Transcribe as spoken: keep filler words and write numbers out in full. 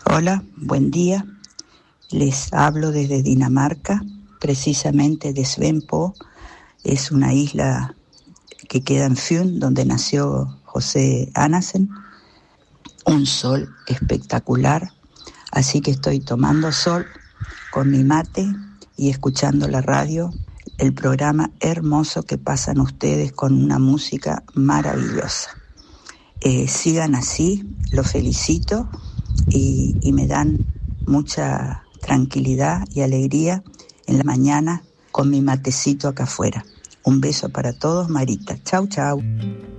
Hola, buen día. Les hablo desde Dinamarca, precisamente de Svendborg. Es una isla que queda en Fyn, donde nació José Andersen. Un sol espectacular, así que estoy tomando sol con mi mate y escuchando la radio, el programa hermoso que pasan ustedes con una música maravillosa. Eh, sigan así, los felicito y, y me dan mucha tranquilidad y alegría en la mañana con mi matecito acá afuera. Un beso para todos, Marita. Chau, chau.